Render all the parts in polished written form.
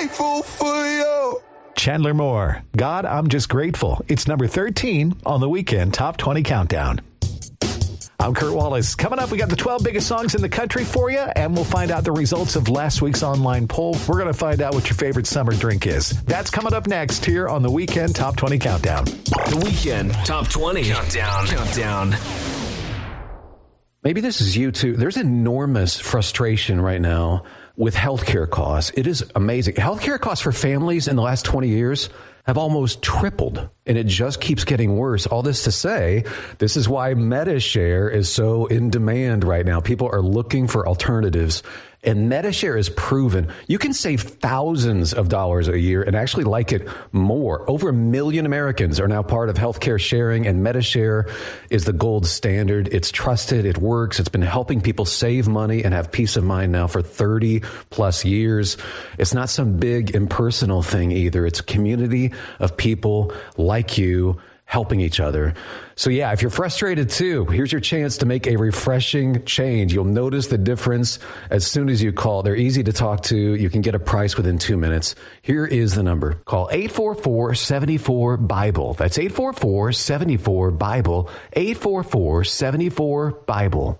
grateful for you. Chandler Moore, God, I'm Just Grateful. It's number 13 on the Weekend Top 20 Countdown. I'm Kurt Wallace. Coming up, we got the 12 biggest songs in the country for you, and we'll find out the results of last week's online poll. We're going to find out what your favorite summer drink is. That's coming up next here on the Weekend Top 20 Countdown. The Weekend Top 20 Countdown. Maybe this is you too. There's enormous frustration right now with healthcare costs. It is amazing. Healthcare costs for families in the last 20 years have almost tripled, and it just keeps getting worse. All this to say, this is why MediShare is so in demand right now. People are looking for alternatives, and MediShare is proven you can save thousands of dollars a year and actually like it more. Over 1 million Americans are now part of healthcare sharing, and MediShare is the gold standard. It's trusted. It works. It's been helping people save money and have peace of mind now for 30 plus years. It's not some big impersonal thing either. It's a community of people like you helping each other. So yeah, if you're frustrated too, here's your chance to make a refreshing change. You'll notice the difference as soon as you call. They're easy to talk to. You can get a price within 2 minutes. Here is the number. Call 844-74-BIBLE. That's 844-74-BIBLE. 844-74-BIBLE.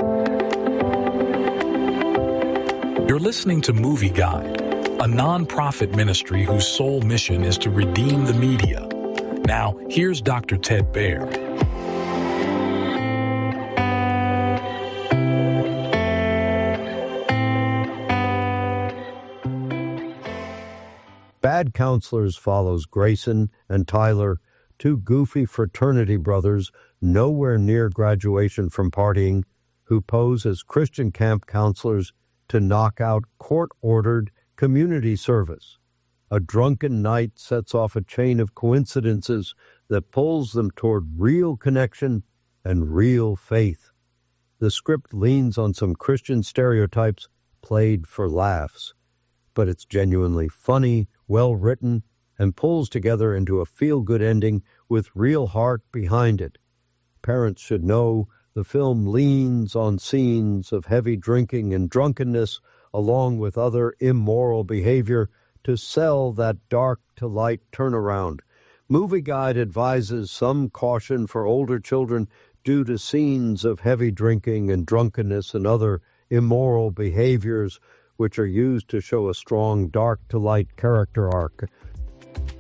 You're listening to Movie Guide, a non-profit ministry whose sole mission is to redeem the media. Now, here's Dr. Ted Baer. Bad Counselors follows Grayson and Tyler, two goofy fraternity brothers nowhere near graduation from partying, who pose as Christian camp counselors to knock out court-ordered community service. A drunken night sets off a chain of coincidences that pulls them toward real connection and real faith. The script leans on some Christian stereotypes played for laughs, but it's genuinely funny, well-written, and pulls together into a feel-good ending with real heart behind it. Parents should know the film leans on scenes of heavy drinking and drunkenness, along with other immoral behavior, to sell that dark-to-light turnaround. Movie Guide advises some caution for older children due to scenes of heavy drinking and drunkenness and other immoral behaviors, which are used to show a strong dark-to-light character arc.